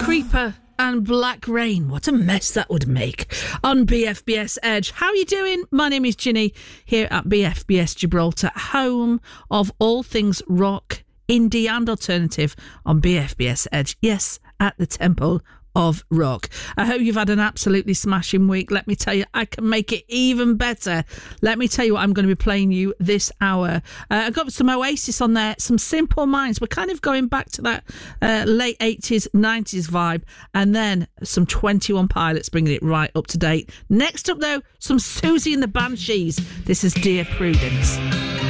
Creeper and Black Rain. What a mess that would make on BFBS Edge. How are you doing? My name is Ginny here at BFBS Gibraltar, home of all things rock, indie and alternative on BFBS Edge. Yes, at the Temple of Rock. I hope you've had an absolutely smashing week. Let me tell you, I can make it even better. Let me tell you what I'm going to be playing you this hour. I've got some Oasis on there, some Simple Minds. We're kind of going back to that late 80s, 90s vibe, and then some 21 Pilots bringing it right up to date. Next up, though, some Susie and the Banshees. This is Dear Prudence.